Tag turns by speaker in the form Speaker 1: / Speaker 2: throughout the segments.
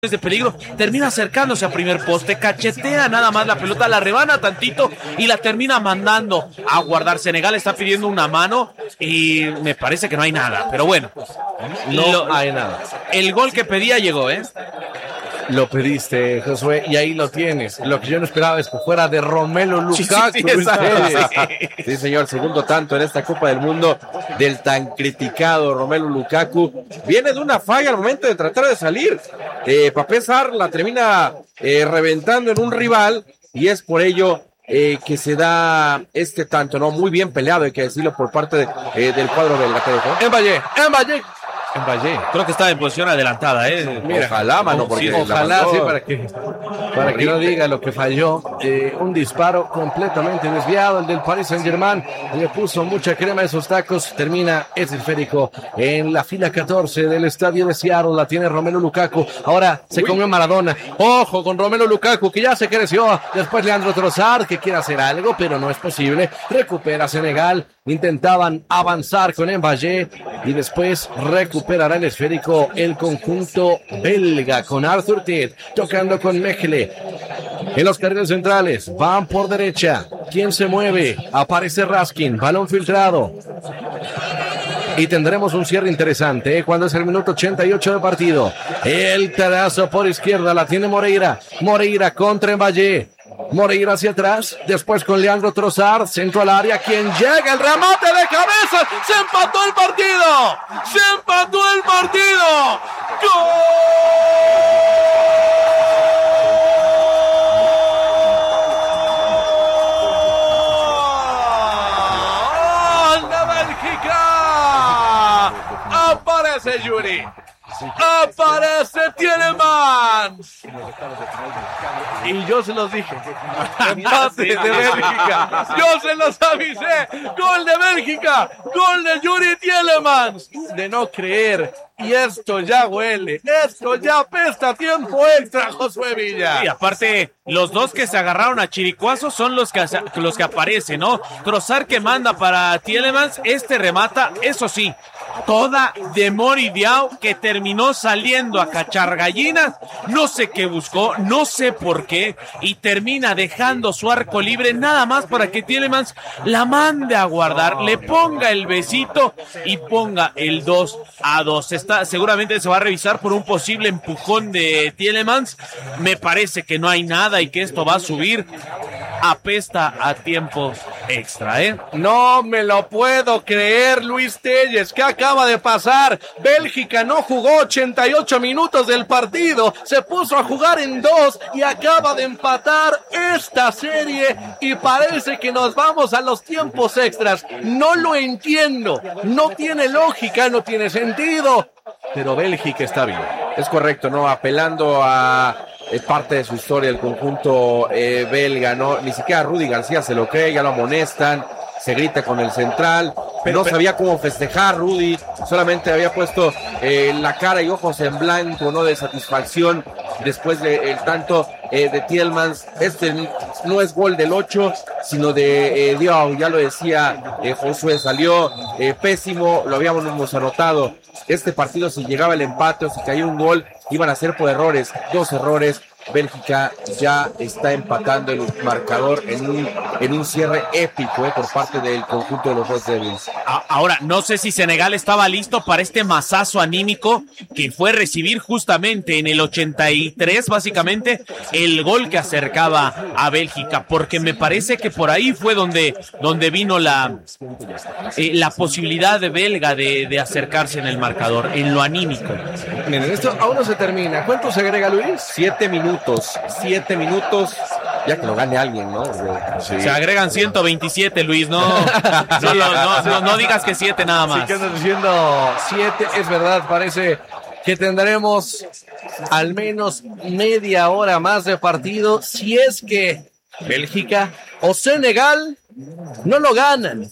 Speaker 1: de peligro, termina acercándose a primer poste, cachetea nada más la pelota, la rebana tantito y la termina mandando a guardar. Senegal está pidiendo una mano y me parece que no hay nada, pero bueno,
Speaker 2: no hay nada.
Speaker 1: El gol que pedía llegó,
Speaker 2: Lo pediste, Josué, y ahí lo tienes. Lo que yo no esperaba es que fuera de Romelu Lukaku.
Speaker 3: Sí, señor, segundo tanto en esta Copa del Mundo del tan criticado Romelu Lukaku. Viene de una falla al momento de tratar de salir. Pape Sarr la termina reventando en un rival y es por ello que se da este tanto, ¿no? Muy bien peleado, hay que decirlo, por parte del cuadro belga.
Speaker 2: Mbappé.
Speaker 1: Creo que estaba en posición adelantada,
Speaker 3: Mira, ojalá, mano, porque
Speaker 2: ojalá, sí, para que no diga lo que falló. Un disparo completamente desviado, el del Paris Saint-Germain, le puso mucha crema a esos tacos, termina ese esférico en la fila 14 del estadio de Seattle, la tiene Romelu Lukaku, ahora se comió Maradona, ojo con Romelu Lukaku, que ya se creció, después Leandro Trossard, que quiere hacer algo, pero no es posible, recupera Senegal, intentaban avanzar con Mbappé, y después recuperará el esférico el conjunto belga con Arthur Ted tocando con Mechele en los carriles centrales. Van por derecha. ¿Quién se mueve? Aparece Raskin. Balón filtrado. Y tendremos un cierre interesante cuando es el minuto 88 de partido. El tarazo por izquierda la tiene Moreira. Moreira contra Mbappé. Moreira hacia atrás, después con Leandro Trossard, centro al área, quien llega, el remate de cabeza, se empató el partido, ¡Gol de Bélgica! Aparece Yuri. Aparece Tielemans. Y yo se los dije. Empate de Bélgica. Yo se los avisé. Gol de Bélgica. Gol de Yuri Tielemans. De no creer. Y esto ya huele. Esto ya apesta tiempo extra, Josué Villa.
Speaker 1: Y aparte, los dos que se agarraron a chiricuazos son los que aparecen, ¿no? Trossard que manda para Tielemans. Remata, eso sí, toda de Mori Diaw, que terminó saliendo a cachar gallinas, no sé qué buscó, no sé por qué, y termina dejando su arco libre nada más para que Tielemans la mande a guardar, le ponga el besito y ponga el 2-2. Seguramente se va a revisar por un posible empujón de Tielemans. Me parece que no hay nada y que esto va a subir. Apesta a tiempo extra,
Speaker 2: No me lo puedo creer, Luis Telles. ¿Qué acaba de pasar? Bélgica no jugó 88 minutos del partido, se puso a jugar en 2 y acaba de empatar esta serie y parece que nos vamos a los tiempos extras. No lo entiendo, no tiene lógica, no tiene sentido, pero Bélgica está bien.
Speaker 3: Es correcto, ¿no? Apelando a parte de su historia el conjunto belga, ¿no? Ni siquiera Rudy García se lo cree, ya lo amonestan, se grita con el central, no sabía cómo festejar Rudy, solamente había puesto la cara y ojos en blanco, ¿no? De satisfacción después del tanto de Tielemans. No es gol del 8, sino de Diaw, ya lo decía Josué, salió pésimo, lo habíamos anotado. Este partido, si llegaba el empate o si caía un gol, iban a ser por errores, 2 errores. Bélgica ya está empatando el marcador en un cierre épico por parte del conjunto de los Red Devils.
Speaker 1: Ahora, no sé si Senegal estaba listo para este mazazo anímico que fue recibir justamente en el 83, básicamente, el gol que acercaba a Bélgica, porque me parece que por ahí fue donde vino la posibilidad de belga de acercarse en el marcador, en lo anímico.
Speaker 2: Miren, esto aún no se termina. ¿Cuánto se agrega, Luis?
Speaker 3: 7 minutos, ya que lo gane alguien, ¿no?
Speaker 1: Sí. Se agregan 127, Luis, no digas que 7 nada más.
Speaker 2: Sí, que andas diciendo 7, es verdad, parece que tendremos al menos media hora más de partido, si es que Bélgica o Senegal no lo ganan.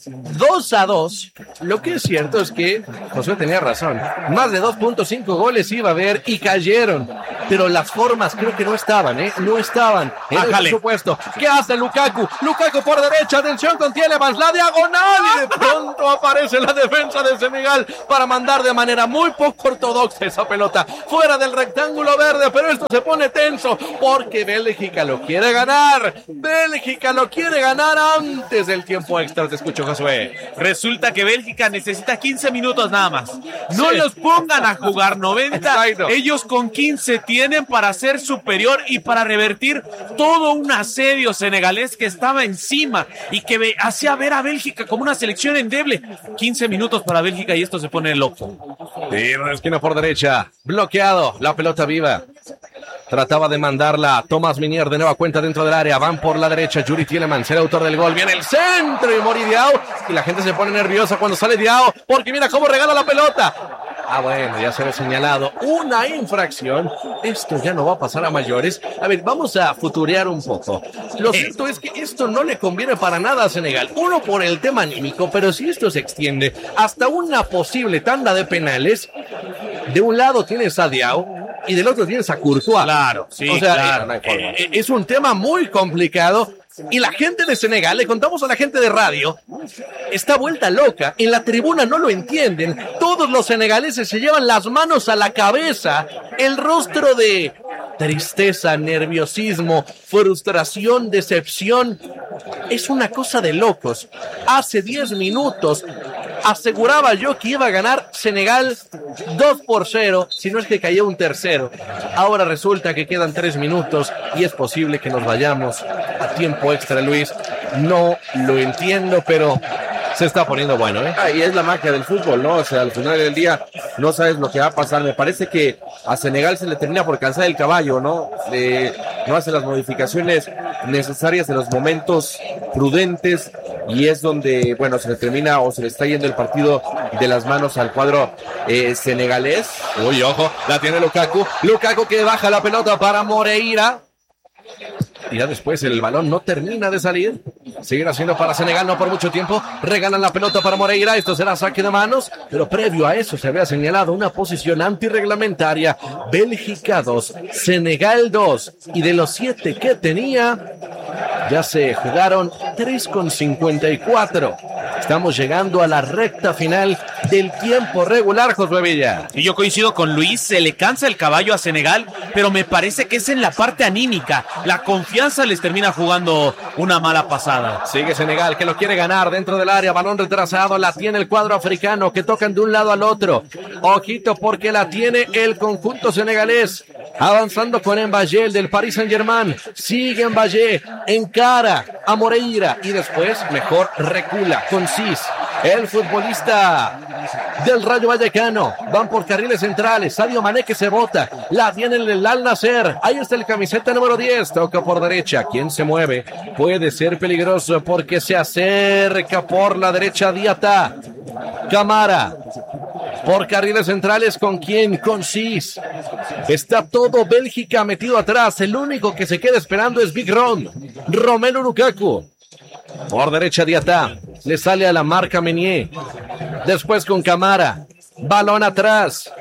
Speaker 2: 2-2. Lo que es cierto es que Josué tenía razón. Más de 2.5 goles iba a haber y cayeron. Pero las formas creo que no estaban, No estaban. En el presupuesto. ¿Qué hace Lukaku? Lukaku por derecha. Atención con Tielemans. La diagonal. Y de pronto aparece la defensa de Senegal para mandar de manera muy poco ortodoxa esa pelota fuera del rectángulo verde. Pero esto se pone tenso porque Bélgica lo quiere ganar. Bélgica lo quiere ganar antes del tiempo extra. Te escucho, Josué.
Speaker 1: Resulta que Bélgica necesita 15 minutos nada más. No los pongan a jugar 90.
Speaker 2: Exacto.
Speaker 1: Ellos con 15 tienen para ser superior y para revertir todo un asedio senegalés que estaba encima y que hacía ver a Bélgica como una selección endeble. 15 minutos para Bélgica y esto se pone loco.
Speaker 2: Tiro de esquina por derecha. Bloqueado. La pelota viva. Trataba de mandarla Thomas Minier de nueva cuenta dentro del área. Van por la derecha. Yuri Tielemans, el autor del gol. Viene el centro y Mori Diao. Y la gente se pone nerviosa cuando sale Diao porque mira cómo regala la pelota. Bueno, ya se ve señalado una infracción. Esto ya no va a pasar a mayores. A ver, vamos a futurear un poco. Lo cierto es que esto no le conviene para nada a Senegal. Uno, por el tema anímico, pero si esto se extiende hasta una posible tanda de penales, de un lado tienes a Diao y del otro tienes a Courtois.
Speaker 1: Claro, sí,
Speaker 2: o sea,
Speaker 1: claro.
Speaker 2: No hay forma. Es un tema muy complicado. Y la gente de Senegal, le contamos a la gente de radio, está vuelta loca. En la tribuna no lo entienden. Todos los senegaleses se llevan las manos a la cabeza. El rostro de tristeza, nerviosismo, frustración, decepción. Es una cosa de locos. Hace 10 minutos aseguraba yo que iba a ganar Senegal 2-0, si no es que cayó un tercero. Ahora resulta que quedan 3 minutos y es posible que nos vayamos a tiempo extra, Luis. No lo entiendo, pero se está poniendo bueno,
Speaker 3: Y es la magia del fútbol, ¿no? O sea, al final del día no sabes lo que va a pasar. Me parece que a Senegal se le termina por cansar el caballo, ¿no? No hace las modificaciones necesarias en los momentos prudentes y es donde, bueno, se le termina o se le está yendo el partido de las manos al cuadro senegalés.
Speaker 2: Uy, ojo, la tiene Lukaku. Lukaku que baja la pelota para Moreira. Y ya después el balón no termina de salir. Siguen haciendo para Senegal, no por mucho tiempo. Regalan la pelota para Moreira. Esto será saque de manos. Pero previo a eso se había señalado una posición antirreglamentaria. Bélgica 2, Senegal 2. Y de los 7 que tenía, ya se jugaron 3,54. Estamos llegando a la recta final del tiempo regular, Josué Villa.
Speaker 1: Y yo coincido con Luis, se le cansa el caballo a Senegal, pero me parece que es en la parte anímica. La confianza les termina jugando una mala pasada.
Speaker 2: Sigue Senegal, que lo quiere ganar dentro del área. Balón retrasado, la tiene el cuadro africano, que tocan de un lado al otro. Ojito porque la tiene el conjunto senegalés. Avanzando con Mbaye, el del Paris Saint-Germain. Sigue Mbaye, encara a Moreira y después mejor recula con Cis, el futbolista del Rayo Vallecano. Van por carriles centrales. Sadio Mané que se bota. La tiene el Al Nassr. Ahí está el camiseta número 10. Toca por derecha. ¿Quién se mueve? Puede ser peligroso porque se acerca por la derecha Diata. Camara. Por carriles centrales, ¿con quién? Con Cis. Está todo Bélgica metido atrás. El único que se queda esperando es Big Ron. Romelu Lukaku. Por derecha Diata. Le sale a la marca Meunier. Después con Camara. Balón atrás.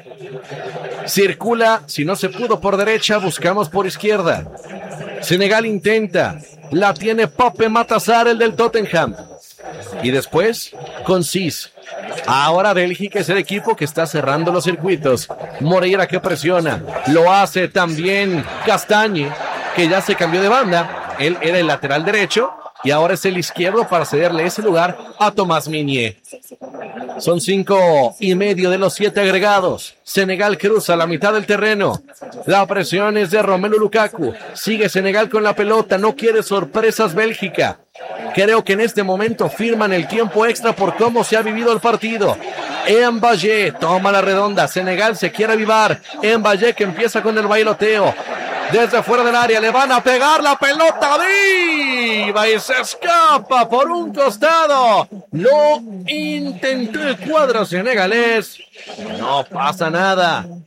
Speaker 2: Circula. Si no se pudo por derecha, buscamos por izquierda. Senegal intenta. La tiene Pape Matar, el del Tottenham. Y después con Cis. Ahora Bélgica es el equipo que está cerrando los circuitos. Moreira que presiona. Lo hace también Castagne, que ya se cambió de banda. Él era el lateral derecho y ahora es el izquierdo para cederle ese lugar a Thomas Minier. Son 5,5 de los 7 agregados. Senegal cruza la mitad del terreno. La presión es de Romelu Lukaku. Sigue Senegal con la pelota. No quiere sorpresas Bélgica. Creo que en este momento firman el tiempo extra por cómo se ha vivido el partido. Mbaye toma la redonda. Senegal se quiere avivar. Mbaye que empieza con el bailoteo. Desde fuera del área le van a pegar la pelota viva y se escapa por un costado. Lo intentó el cuadro senegalés. No pasa nada.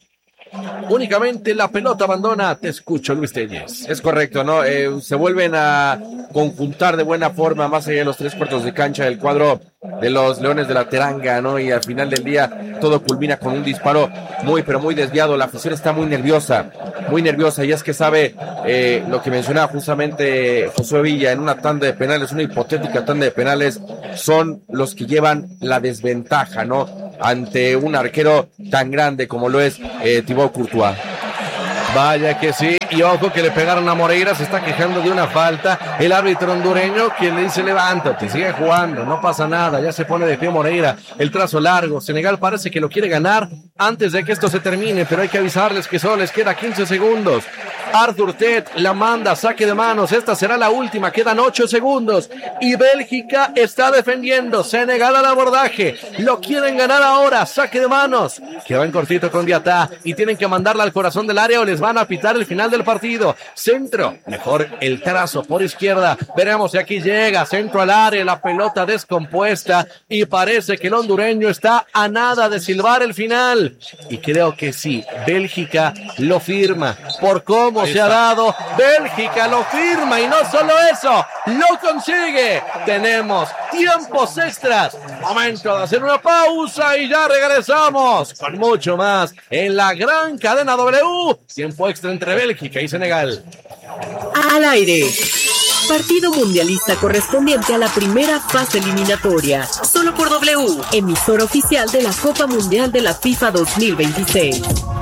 Speaker 2: únicamente la pelota abandona. Te escucho, Luis Telles.
Speaker 3: Es correcto, ¿no? Se vuelven a conjuntar de buena forma más allá de los 3 cuartos de cancha del cuadro de los Leones de la Teranga, ¿no? Y al final del día todo culmina con un disparo muy, pero muy desviado. La afición está muy nerviosa, y es que sabe lo que mencionaba justamente Josué Villa en una tanda de penales, una hipotética tanda de penales, son los que llevan la desventaja, ¿no? Ante un arquero tan grande como lo es Thibaut Courtois.
Speaker 2: Vaya que sí, y ojo que le pegaron a Moreira, se está quejando de una falta, el árbitro hondureño quien le dice levántate, sigue jugando, no pasa nada, ya se pone de pie Moreira, el trazo largo, Senegal parece que lo quiere ganar antes de que esto se termine, pero hay que avisarles que solo les queda 15 segundos, Arthur Tet la manda, saque de manos, esta será la última, quedan 8 segundos, y Bélgica está defendiendo, Senegal al abordaje, lo quieren ganar ahora, saque de manos, que va en cortito con Diatá, y tienen que mandarla al corazón del área o les van a pitar el final del partido. Centro, mejor el trazo por izquierda. Veremos si aquí llega. Centro al área, la pelota descompuesta y parece que el hondureño está a nada de silbar el final. Y creo que sí, Bélgica lo firma. Por cómo se ha dado, Bélgica lo firma y no solo eso, lo consigue. Tenemos tiempos extras. Momento de hacer una pausa y ya regresamos con mucho más en la gran cadena W. Tiempo extra entre Bélgica y Senegal.
Speaker 4: Al aire. Partido mundialista correspondiente a la primera fase eliminatoria. Solo por W, emisora oficial de la Copa Mundial de la FIFA 2026.